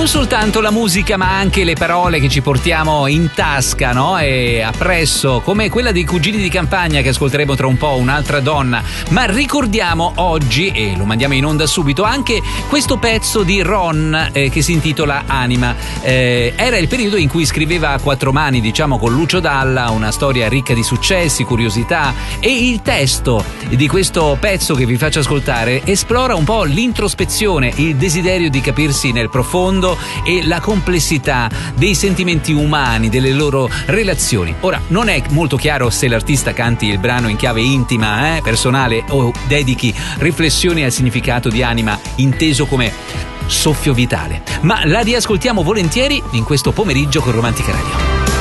Non soltanto la musica, ma anche le parole che ci portiamo in tasca, no? E appresso, come quella dei Cugini di Campagna che ascolteremo tra un po', Un'altra donna. Ma ricordiamo oggi, e lo mandiamo in onda subito, anche questo pezzo di Ron che si intitola Anima. Era il periodo in cui scriveva a quattro mani, diciamo, con Lucio Dalla, una storia ricca di successi, curiosità, e il testo di questo pezzo che vi faccio ascoltare esplora un po' l'introspezione, il desiderio di capirsi nel profondo e la complessità dei sentimenti umani, delle loro relazioni. Ora, non è molto chiaro se l'artista canti il brano in chiave intima, personale, o dedichi riflessioni al significato di anima inteso come soffio vitale, ma la riascoltiamo volentieri in questo pomeriggio con Romantica Radio.